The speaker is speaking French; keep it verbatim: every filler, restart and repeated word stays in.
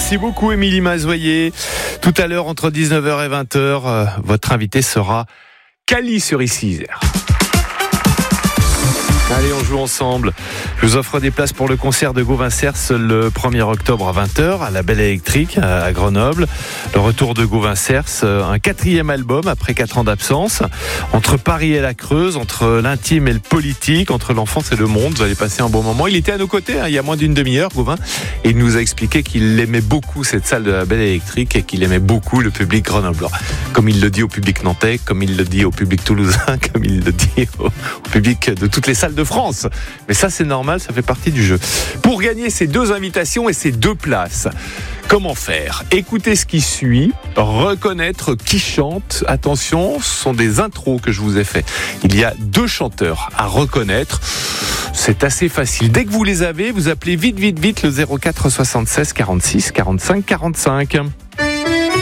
Merci beaucoup Émilie Mazoyer. Tout à l'heure entre dix-neuf heures et vingt heures, euh, votre invité sera Kali sur ici Isère. Allez, on joue ensemble. Je vous offre des places pour le concert de Gauvin Cers le premier octobre à vingt heures à la Belle Électrique à Grenoble. Le retour de Gauvin Cers, un quatrième album après quatre ans d'absence. Entre Paris et la Creuse, entre l'intime et le politique, entre l'enfance et le monde, vous allez passer un bon moment. Il était à nos côtés hein, il y a moins d'une demi-heure, Gauvin, et il nous a expliqué qu'il aimait beaucoup cette salle de la Belle Électrique et qu'il aimait beaucoup le public grenoblois. Comme il le dit au public nantais, comme il le dit au public toulousain, comme il le dit au, au public de toutes les salles de France. Mais ça, c'est normal, ça fait partie du jeu. Pour gagner ces deux invitations et ces deux places, comment faire ? Écoutez ce qui suit, reconnaître qui chante. Attention, ce sont des intros que je vous ai fait. Il y a deux chanteurs à reconnaître. C'est assez facile. Dès que vous les avez, vous appelez vite, vite, vite le zéro quatre soixante-seize quarante-six quarante-cinq quarante-cinq.